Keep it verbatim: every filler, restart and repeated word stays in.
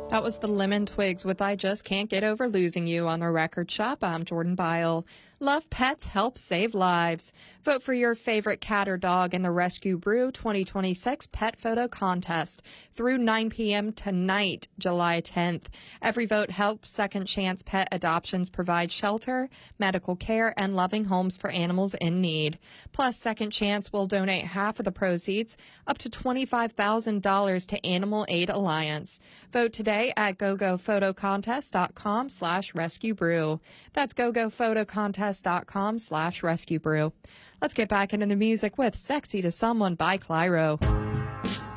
That was the Lemon Twigs with I Just Can't Get Over Losing You on the Record Shop. I'm Jordan Byle. Love pets, help save lives. Vote for your favorite cat or dog in the Rescue Brew twenty twenty-six Pet Photo Contest through nine p.m. tonight, July tenth. Every vote helps Second Chance Pet Adoptions provide shelter, medical care, and loving homes for animals in need. Plus, Second Chance will donate half of the proceeds, up to twenty-five thousand dollars to Animal Aid Alliance. Vote today at gogofotocontest.com slash rescue brew. That's gogofotocontest.com slash rescue brew. Let's get back into the music with Sexy to Someone by Clyro.